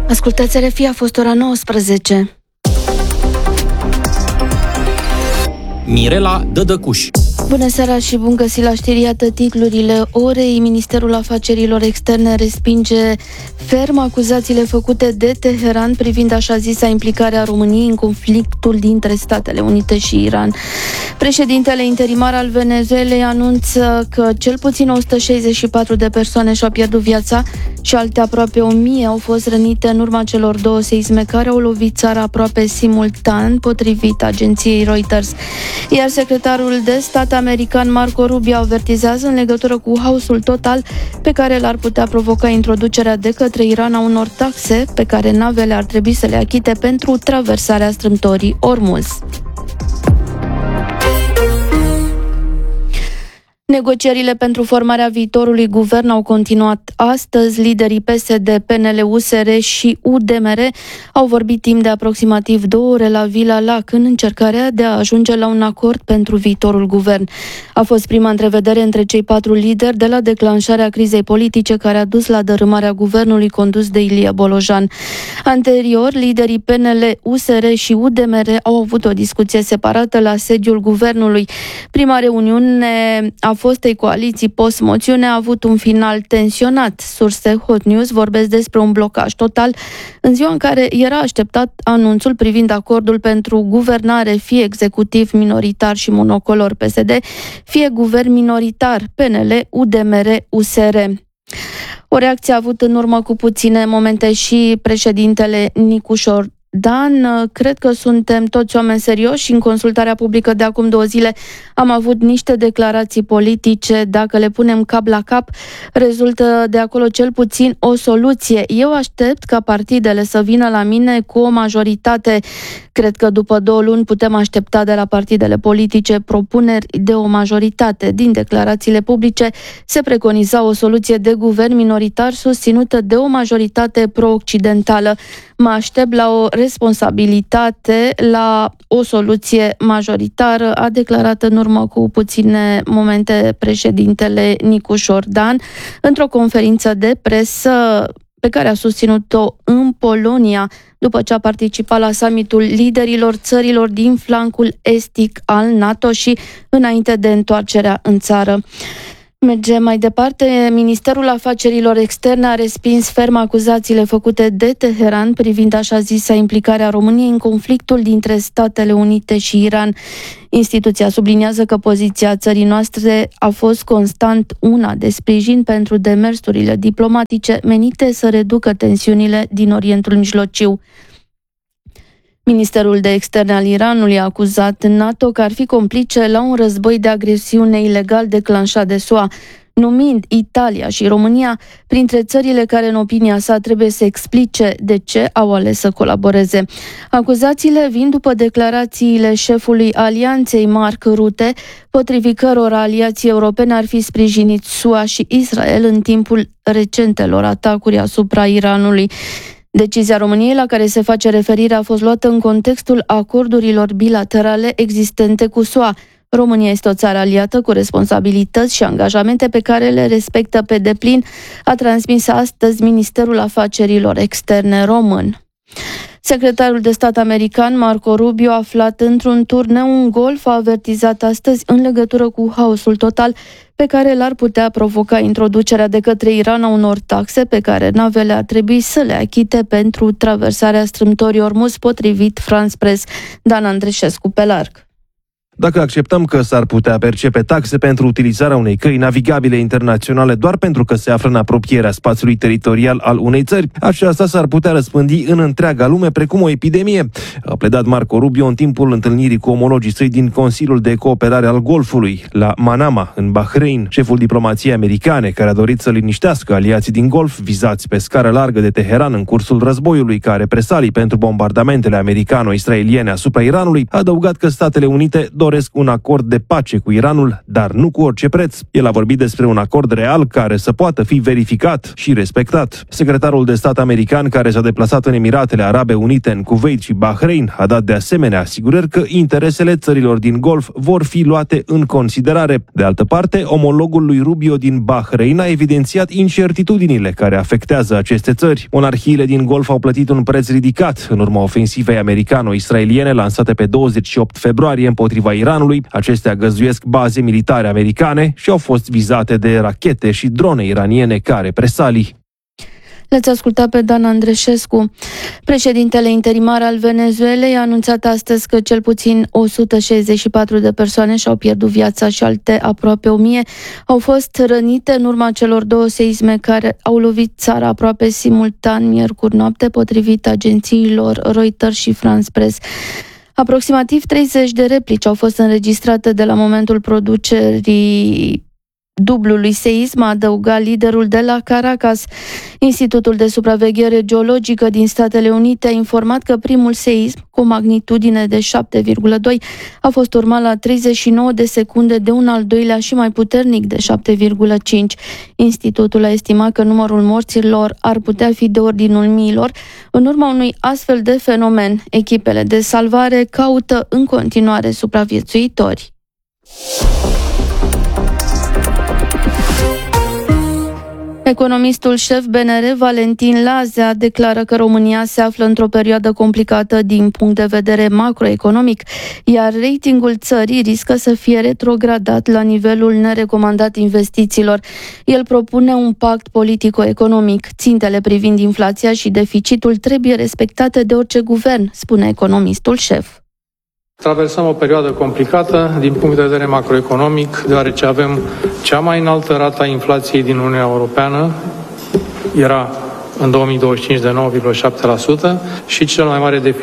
Ascultați RFI, a fost ora 19. Mirela Dădăcuș. Bună seara și bun găsit la știri, iată titlurile orei. Ministerul Afacerilor Externe respinge ferm acuzațiile făcute de Teheran privind așa zisa implicarea României în conflictul dintre Statele Unite și Iran. Președintele interimar al Venezuelei anunță că cel puțin 164 de persoane și-au pierdut viața și alte aproape 1000 au fost rănite în urma celor două seisme care au lovit țara aproape simultan, potrivit agenției Reuters. Iar secretarul de stat american Marco Rubio avertizează în legătură cu haosul total pe care l-ar putea provoca introducerea de către Iran a unor taxe pe care navele ar trebui să le achite pentru traversarea strâmtorii Ormuz. Negocierile pentru formarea viitorului guvern au continuat astăzi. Liderii PSD, PNL, USR și UDMR au vorbit timp de aproximativ 2 ore la Vila Lac în încercarea de a ajunge la un acord pentru viitorul guvern. A fost prima întrevedere între cei 4 lideri de la declanșarea crizei politice care a dus la dărâmarea guvernului condus de Ilie Bolojan. Anterior, liderii PNL, USR și UDMR au avut o discuție separată la sediul guvernului. Prima reuniune a fostei coaliții post-moțiune a avut un final tensionat. Surse Hot News vorbesc despre un blocaj total în ziua în care era așteptat anunțul privind acordul pentru guvernare, fie executiv minoritar și monocolor PSD, fie guvern minoritar PNL, UDMR, USR. O reacție a avut în urmă cu puține momente și președintele Nicușor Dan. Cred că suntem toți oameni serioși. În consultarea publică de acum 2 zile am avut niște declarații politice. Dacă le punem cap la cap, rezultă de acolo cel puțin o soluție. Eu aștept ca partidele să vină la mine cu o majoritate. Cred că după 2 luni putem aștepta de la partidele politice propuneri de o majoritate. Din declarațiile publice se preconiza o soluție de guvern minoritar susținută de o majoritate pro-occidentală. Mă aștept la o responsabilitate, la o soluție majoritară, a declarat în urmă cu puține momente președintele Nicușor Dan într-o conferință de presă pe care a susținut-o în Polonia după ce a participat la summitul liderilor țărilor din flancul estic al NATO și înainte de întoarcerea în țară. Mergem mai departe. Ministerul Afacerilor Externe a respins ferm acuzațiile făcute de Teheran privind așa zisa implicarea României în conflictul dintre Statele Unite și Iran. Instituția subliniază că poziția țării noastre a fost constant una de sprijin pentru demersurile diplomatice menite să reducă tensiunile din Orientul Mijlociu. Ministerul de Externe al Iranului a acuzat NATO că ar fi complice la un război de agresiune ilegal declanșat de SUA, numind Italia și România printre țările care, în opinia sa, trebuie să explice de ce au ales să colaboreze. Acuzațiile vin după declarațiile șefului Alianței, Mark Rutte, potrivit cărora aliații europeni ar fi sprijinit SUA și Israel în timpul recentelor atacuri asupra Iranului. Decizia României la care se face referire a fost luată în contextul acordurilor bilaterale existente cu SUA. România este o țară aliată cu responsabilități și angajamente pe care le respectă pe deplin, a transmis astăzi Ministerul Afacerilor Externe român. Secretarul de stat american Marco Rubio, aflat într-un turneu în golf, a avertizat astăzi în legătură cu haosul total pe care l-ar putea provoca introducerea de către Iran a unor taxe pe care navele ar trebui să le achite pentru traversarea strâmtorii Ormuz, potrivit France Press. Dan Andreșescu pe larg. Dacă acceptăm că s-ar putea percepe taxe pentru utilizarea unei căi navigabile internaționale doar pentru că se află în apropierea spațiului teritorial al unei țări, aceasta s-ar putea răspândi în întreaga lume precum o epidemie, a pledat Marco Rubio în timpul întâlnirii cu omologii săi din Consiliul de Cooperare al Golfului, la Manama, în Bahrain. Șeful diplomației americane, care a dorit să liniștească aliații din Golf vizați pe scară largă de Teheran în cursul războiului ca represalii pentru bombardamentele americano-israeliene asupra Iranului, a adăugat că Statele Unite doresc un acord de pace cu Iranul, dar nu cu orice preț. El a vorbit despre un acord real care să poată fi verificat și respectat. Secretarul de stat american, care s-a deplasat în Emiratele Arabe Unite, în Kuwait și Bahrain, a dat de asemenea asigurări că interesele țărilor din Golf vor fi luate în considerare. De altă parte, omologul lui Rubio din Bahrain a evidențiat incertitudinile care afectează aceste țări. Monarhiile din Golf au plătit un preț ridicat în urma ofensivei americano-israeliene lansate pe 28 februarie împotriva Iranului. Acestea găzduiesc baze militare americane și au fost vizate de rachete și drone iraniene ca represalii. L-ați ascultat pe Dan Andreșescu. Președintele interimar al Venezuelei a anunțat astăzi că cel puțin 164 de persoane și-au pierdut viața și alte aproape 1000 au fost rănite în urma celor două seisme care au lovit țara aproape simultan miercuri noapte, potrivit agențiilor Reuters și France Press. Aproximativ 30 de replici au fost înregistrate de la momentul producerii dublului seism, a adăugat liderul de la Caracas. Institutul de Supraveghere Geologică din Statele Unite a informat că primul seism, cu magnitudine de 7,2, a fost urmat la 39 de secunde de un al doilea și mai puternic de 7,5. Institutul a estimat că numărul morților ar putea fi de ordinul miilor. În urma unui astfel de fenomen, echipele de salvare caută în continuare supraviețuitori. Economistul șef BNR, Valentin Lazea, declară că România se află într-o perioadă complicată din punct de vedere macroeconomic, iar ratingul țării riscă să fie retrogradat la nivelul nerecomandat investițiilor. El propune un pact politico-economic. Țintele privind inflația și deficitul trebuie respectate de orice guvern, spune economistul șef. Traversăm o perioadă complicată din punct de vedere macroeconomic, deoarece avem cea mai înaltă rată a inflației din Uniunea Europeană, era în 2025 de 9,7% și cel mai mare deficit